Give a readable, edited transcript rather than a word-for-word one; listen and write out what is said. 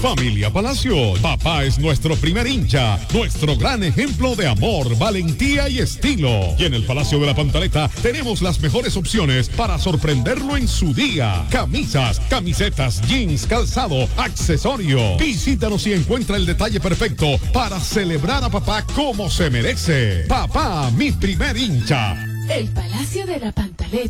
Familia Palacio, papá es nuestro primer hincha, nuestro gran ejemplo de amor, valentía y estilo. Y en el Palacio de la Pantaleta tenemos las mejores opciones para sorprenderlo en su día. Camisas, camisetas, jeans, calzado, accesorio. Visítanos y encuentra el detalle perfecto para celebrar a papá como se merece. Papá, mi primer hincha. El Palacio de la Pantaleta.